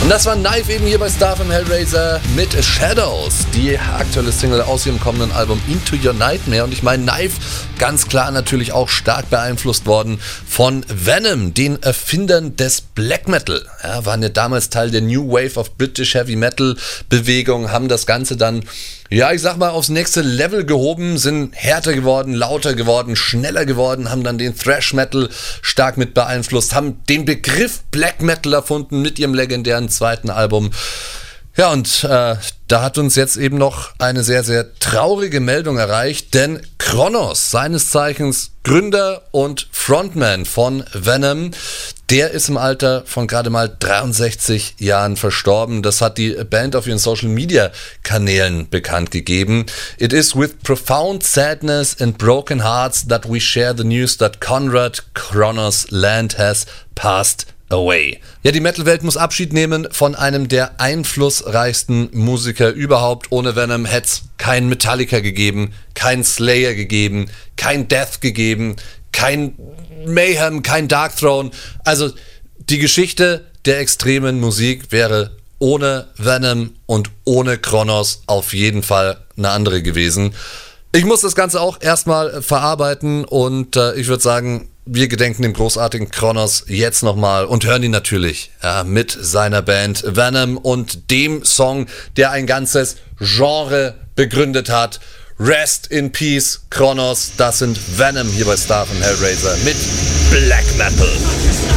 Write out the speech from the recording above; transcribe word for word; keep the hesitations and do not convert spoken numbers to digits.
Und das war Knife eben hier bei Star von Hellraiser mit Shadows, die aktuelle Single aus ihrem kommenden Album Into Your Nightmare. Und ich meine, Knife ganz klar natürlich auch stark beeinflusst worden von Venom, den Erfindern des Black Metal. Ja, waren ja damals Teil der New Wave of British Heavy Metal Bewegung, haben das Ganze dann, ja, ich sag mal, aufs nächste Level gehoben, sind härter geworden, lauter geworden, schneller geworden, haben dann den Thrash Metal stark mit beeinflusst, haben den Begriff Black Metal erfunden mit ihrem legendären zweiten Album. Ja, und äh, da hat uns jetzt eben noch eine sehr, sehr traurige Meldung erreicht, denn Kronos, seines Zeichens Gründer und Frontman von Venom, der ist im Alter von gerade mal dreiundsechzig Jahren verstorben. Das hat die Band auf ihren Social-Media-Kanälen bekannt gegeben. It is with profound sadness and broken hearts that we share the news that Conrad Kronos Land has passed away. Ja, die Metal-Welt muss Abschied nehmen von einem der einflussreichsten Musiker überhaupt. Ohne Venom hätte es kein Metallica gegeben, kein Slayer gegeben, kein Death gegeben, kein Mayhem, kein Darkthrone. Also die Geschichte der extremen Musik wäre ohne Venom und ohne Kronos auf jeden Fall eine andere gewesen. Ich muss das Ganze auch erstmal verarbeiten und äh, ich würde sagen, wir gedenken dem großartigen Kronos jetzt nochmal und hören ihn natürlich ja, mit seiner Band Venom und dem Song, der ein ganzes Genre begründet hat. Rest in Peace, Kronos. Das sind Venom hier bei Star von Hellraiser mit Black Metal.